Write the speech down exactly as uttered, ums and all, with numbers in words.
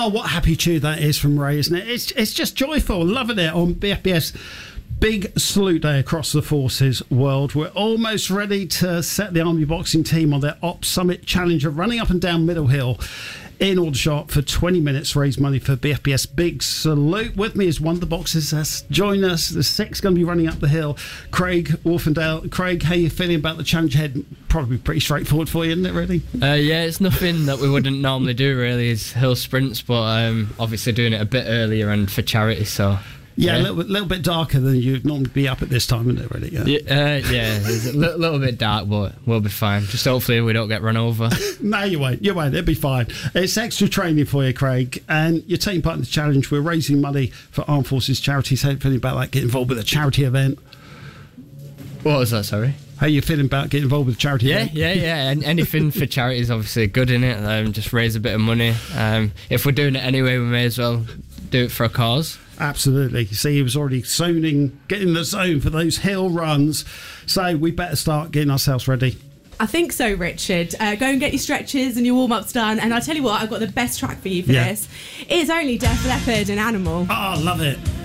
Oh, what happy tune that is from Ray, isn't it? It's it's just joyful, loving it on B F B S. Big salute day across the forces world. We're almost ready to set the Army boxing team on their Ops Summit Challenge of running up and down Middle Hill in Aldershot for twenty minutes, raise money for B F B S. Big salute. With me is one of the boxers that's joined us. The six going to be running up the hill. Craig Wolfendale. Craig, how are you feeling about the challenge ahead? Probably pretty straightforward for you, isn't it, really? Uh, yeah, it's nothing that we wouldn't normally do, really, is hill sprints, but um, obviously doing it a bit earlier and for charity, so... Yeah, yeah, a little bit, little bit darker than you'd normally be up at this time, isn't it, really? Yeah, yeah, uh, yeah it's a li- little bit dark, but we'll be fine. Just hopefully we don't get run over. No, you won't. You won't. It'll be fine. It's extra training for you, Craig, and you're taking part in the challenge. We're raising money for Armed Forces charities. How are you feeling about like getting involved with a charity event? What was that, sorry? How are you feeling about getting involved with a charity yeah, event? Yeah, yeah, and anything for charity is obviously good in it. Um, just raise a bit of money. Um, if we're doing it anyway, we may as well do it for a cause. Absolutely. See, he was already zoning, getting in the zone for those hill runs. So we better start getting ourselves ready. I think so, Richard. Uh, go and get your stretches and your warm-ups done. And I'll tell you what, I've got the best track for you for yeah. this. It's only Def Leppard and Animal. Oh, love it.